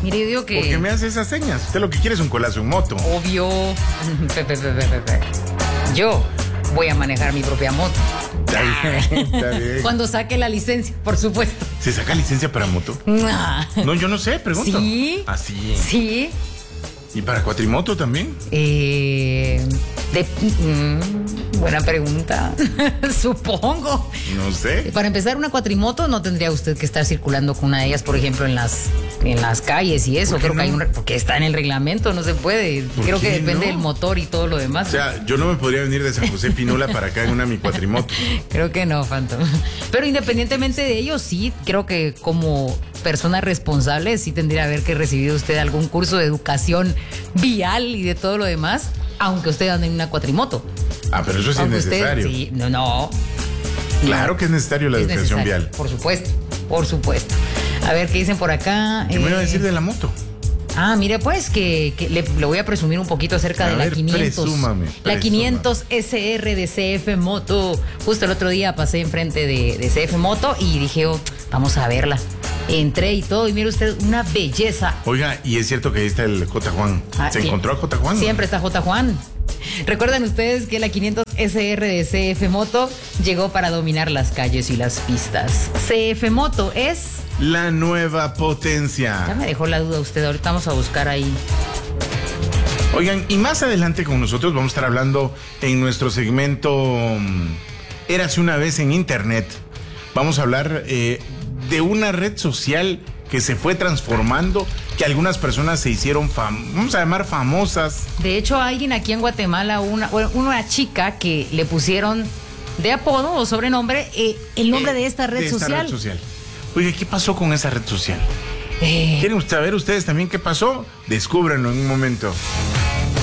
Mire, yo digo que... ¿Por qué me hace esas señas? Usted lo que quiere es un colazo en moto. Obvio. Yo voy a manejar mi propia moto. Está bien, está bien. Cuando saque la licencia, por supuesto. ¿Se saca licencia para moto? No, yo no sé, pregunto. Sí. Así. Sí. ¿Y para cuatrimoto también? Buena pregunta. Supongo. No sé. Para empezar, una cuatrimoto no tendría usted que estar circulando con una de ellas, por ejemplo, en las calles y eso. Creo que hay porque está en el reglamento, no se puede. Creo que depende del motor y todo lo demás. O sea, yo no me podría venir de San José Pinula para acá en una mi cuatrimoto. Creo que no, Phantom. Pero independientemente de ello, sí, creo que como persona responsable sí tendría que haber recibido usted algún curso de educación vial y de todo lo demás, aunque usted ande en una cuatrimoto. Ah, pero eso sí es necesario. Sí, no. Claro que es necesario la educación vial. Por supuesto. A ver, ¿qué dicen por acá? ¿Qué me iba a decir de la moto? Ah, mire, pues que le voy a presumir un poquito acerca de la 500. La 500 SR de CF Moto. Justo el otro día pasé enfrente de CF Moto y dije, vamos a verla. Entré y todo, y mire usted, una belleza. Oiga, y es cierto que ahí está el J. Juan. ¿Se encontró a J. Juan? Siempre está J. Juan. ¿Recuerdan ustedes que la 500 SR de CF Moto llegó para dominar las calles y las pistas? CF Moto es... la nueva potencia. Ya me dejó la duda usted, ahorita vamos a buscar ahí. Oigan, y más adelante con nosotros vamos a estar hablando en nuestro segmento Érase una vez en Internet. Vamos a hablar de una red social que se fue transformando, que algunas personas se hicieron, vamos a llamar famosas. De hecho, alguien aquí en Guatemala, una chica que le pusieron de apodo o sobrenombre el nombre de esta red social. Oye, ¿qué pasó con esa red social? ¿Quieren saber ustedes también qué pasó? Descúbranlo en un momento.